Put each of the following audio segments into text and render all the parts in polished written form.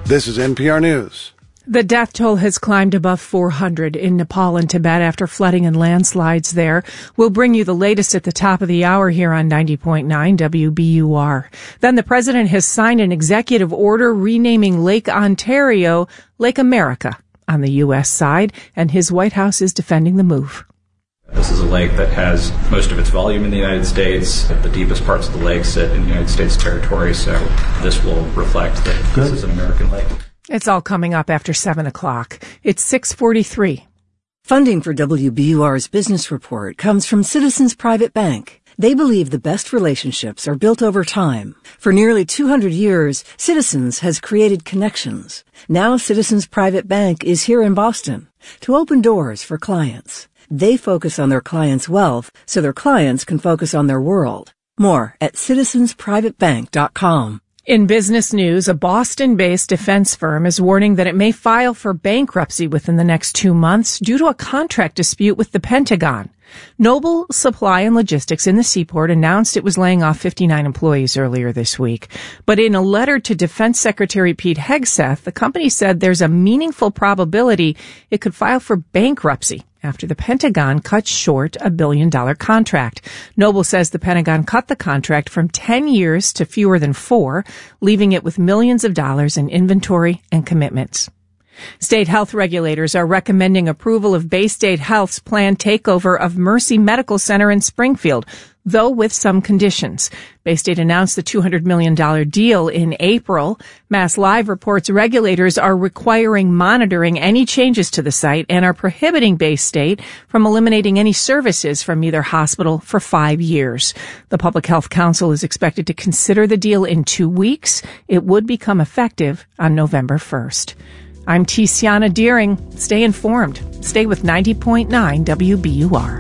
This is NPR News. The death toll has climbed above 400 in Nepal and Tibet after flooding and landslides there. We'll bring you the latest at the top of the hour here on 90.9 WBUR. Then the president has signed an executive order renaming Lake Ontario Lake America on the U.S. side, and his White House is defending the move. This is a lake that has most of its volume in the United States. The deepest parts of the lake sit in the United States territory, so this will reflect that this is an American lake. It's all coming up after 7 o'clock. It's 6:43. Funding for WBUR's Business Report comes from Citizens Private Bank. They believe the best relationships are built over time. For nearly 200 years, Citizens has created connections. Now Citizens Private Bank is here in Boston to open doors for clients. They focus on their clients' wealth so their clients can focus on their world. More at citizensprivatebank.com. In business news, a Boston-based defense firm is warning that it may file for bankruptcy within the next 2 months due to a contract dispute with the Pentagon. Noble Supply and Logistics in the Seaport announced it was laying off 59 employees earlier this week. But in a letter to Defense Secretary Pete Hegseth, the company said there's a meaningful probability it could file for bankruptcy after the Pentagon cut short a $1 billion contract. Noble says the Pentagon cut the contract from 10 years to fewer than 4, leaving it with millions of dollars in inventory and commitments. State health regulators are recommending approval of Baystate Health's planned takeover of Mercy Medical Center in Springfield, though with some conditions. Baystate announced the $200 million deal in April. Mass Live reports regulators are requiring monitoring any changes to the site and are prohibiting Baystate from eliminating any services from either hospital for 5 years. The Public Health Council is expected to consider the deal in 2 weeks. It would become effective on November 1st. I'm Tiziana Deering. Stay informed. Stay with 90.9 WBUR.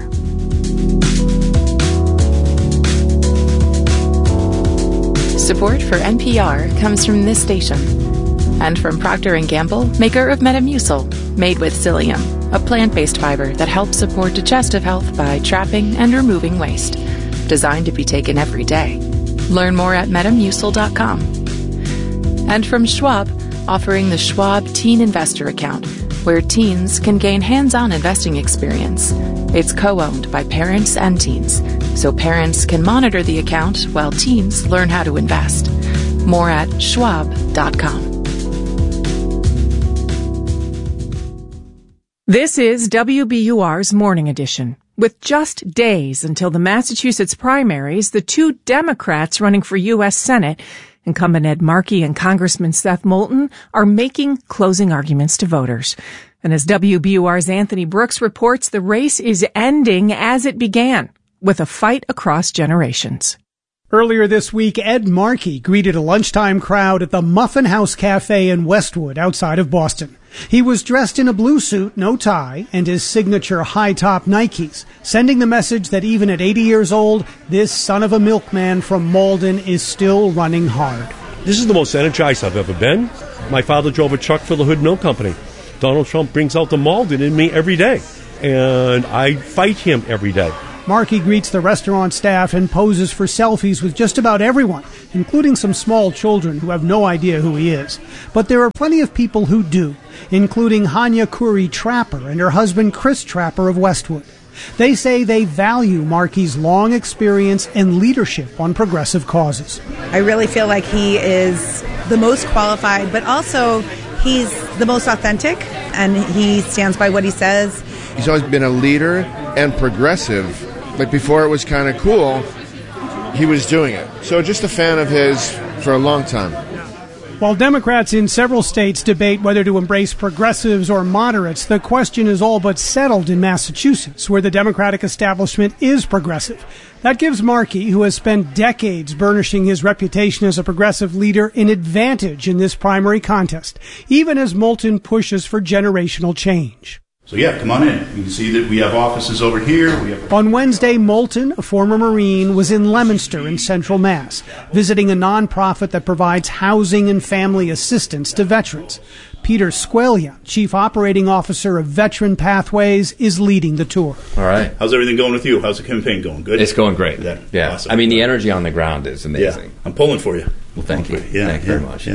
Support for NPR comes from this station and from Procter & Gamble, maker of Metamucil, made with psyllium, a plant-based fiber that helps support digestive health by trapping and removing waste. Designed to be taken every day. Learn more at Metamucil.com. And from Schwab, offering the Schwab Teen Investor Account, where teens can gain hands-on investing experience. It's co-owned by parents and teens, so parents can monitor the account while teens learn how to invest. More at schwab.com. This is WBUR's Morning Edition. With just days until the Massachusetts primaries, the 2 Democrats running for U.S. Senate, incumbent Ed Markey and Congressman Seth Moulton, are making closing arguments to voters. And as WBUR's Anthony Brooks reports, the race is ending as it began, with a fight across generations. Earlier this week, Ed Markey greeted a lunchtime crowd at the Muffin House Cafe in Westwood outside of Boston. He was dressed in a blue suit, no tie, and his signature high-top Nikes, sending the message that even at 80 years old, this son of a milkman from Malden is still running hard. This is the most energized I've ever been. My father drove a truck for the Hood Milk Company. Donald Trump brings out the Malden in me every day, and I fight him every day. Markey greets the restaurant staff and poses for selfies with just about everyone, including some small children who have no idea who he is. But there are plenty of people who do, including Hanya Curry Trapper and her husband Chris Trapper of Westwood. They say they value Markey's long experience and leadership on progressive causes. I really feel like he is the most qualified, but also he's the most authentic, and he stands by what he says. He's always been a leader and progressive. Like before it was kind of cool, he was doing it. So just a fan of his for a long time. While Democrats in several states debate whether to embrace progressives or moderates, the question is all but settled in Massachusetts, where the Democratic establishment is progressive. That gives Markey, who has spent decades burnishing his reputation as a progressive leader, an advantage in this primary contest, even as Moulton pushes for generational change. So yeah, come on in. You can see that we have offices over here. On Wednesday, Moulton, a former Marine, was in Leominster in Central Mass, visiting a nonprofit that provides housing and family assistance to veterans. Peter Squalia, Chief Operating Officer of Veteran Pathways, is leading the tour. All right. How's everything going with you? How's the campaign going? Good? It's going great. Yeah. Awesome. I mean, the energy on the ground is amazing. Yeah. I'm pulling for you. Well, thank you. Yeah. Thank you very much. Yeah.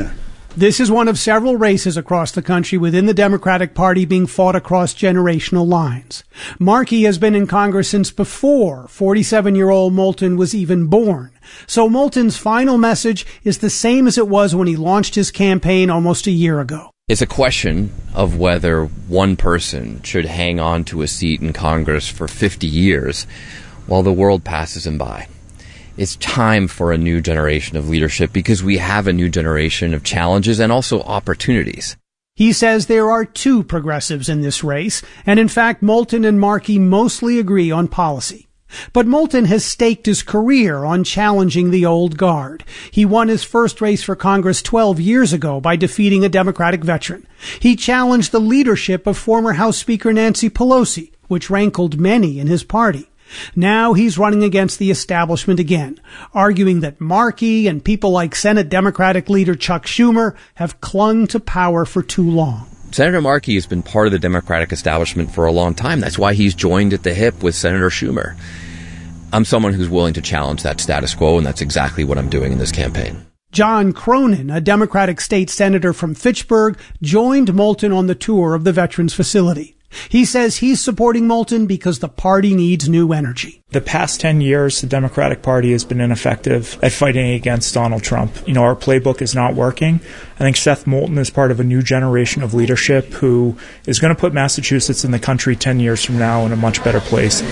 This is one of several races across the country within the Democratic Party being fought across generational lines. Markey has been in Congress since before 47-year-old Moulton was even born. So Moulton's final message is the same as it was when he launched his campaign almost a year ago. It's a question of whether one person should hang on to a seat in Congress for 50 years while the world passes him by. It's time for a new generation of leadership because we have a new generation of challenges and also opportunities. He says there are two progressives in this race, and in fact, Moulton and Markey mostly agree on policy. But Moulton has staked his career on challenging the old guard. He won his first race for Congress 12 years ago by defeating a Democratic veteran. He challenged the leadership of former House Speaker Nancy Pelosi, which rankled many in his party. Now he's running against the establishment again, arguing that Markey and people like Senate Democratic leader Chuck Schumer have clung to power for too long. Senator Markey has been part of the Democratic establishment for a long time. That's why he's joined at the hip with Senator Schumer. I'm someone who's willing to challenge that status quo, and that's exactly what I'm doing in this campaign. John Cronin, a Democratic state senator from Fitchburg, joined Moulton on the tour of the Veterans Facility. He says he's supporting Moulton because the party needs new energy. The past 10 years, the Democratic Party has been ineffective at fighting against Donald Trump. Our playbook is not working. I think Seth Moulton is part of a new generation of leadership who is going to put Massachusetts and the country 10 years from now in a much better place.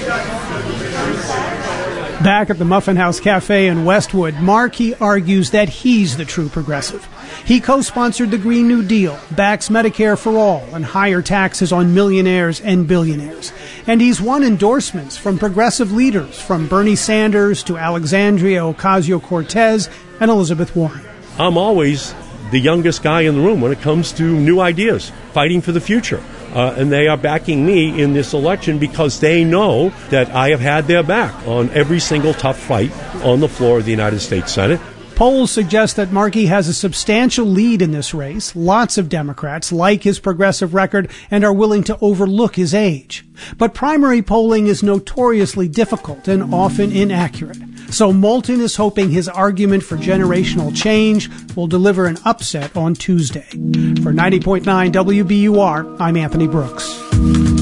Back at the Muffin House Cafe in Westwood, Markey argues that he's the true progressive. He co-sponsored the Green New Deal, backs Medicare for all, and higher taxes on millionaires and billionaires. And he's won endorsements from progressive leaders, from Bernie Sanders to Alexandria Ocasio-Cortez and Elizabeth Warren. I'm always the youngest guy in the room when it comes to new ideas, fighting for the future. And they are backing me in this election because they know that I have had their back on every single tough fight on the floor of the United States Senate. Polls suggest that Markey has a substantial lead in this race. Lots of Democrats like his progressive record and are willing to overlook his age. But primary polling is notoriously difficult and often inaccurate. So Moulton is hoping his argument for generational change will deliver an upset on Tuesday. For 90.9 WBUR, I'm Anthony Brooks.